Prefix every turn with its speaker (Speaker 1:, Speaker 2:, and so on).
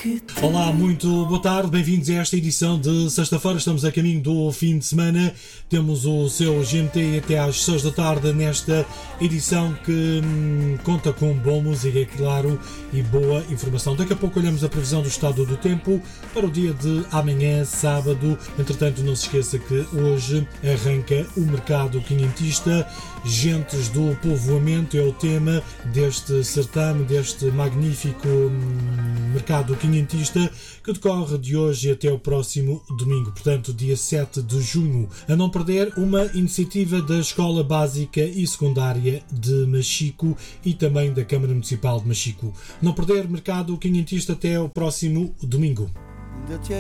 Speaker 1: Olá, muito boa tarde, bem-vindos a esta edição de sexta-feira. Estamos a caminho do fim de semana. Temos o seu GMT até às 6 da tarde nesta edição que conta com boa música, é claro, e boa informação. Daqui a pouco olhamos a previsão do estado do tempo para o dia de amanhã, sábado. Entretanto, não se esqueça que hoje arranca o mercado quinhentista. Gentes do povoamento é o tema deste certame, deste magnífico mercado quinhentista, que decorre de hoje até o próximo domingo, portanto dia 7 de junho. A não perder, uma iniciativa da Escola Básica e Secundária de Machico e também da Câmara Municipal de Machico. Não perder mercado quinhentista até o próximo domingo.
Speaker 2: Ainda te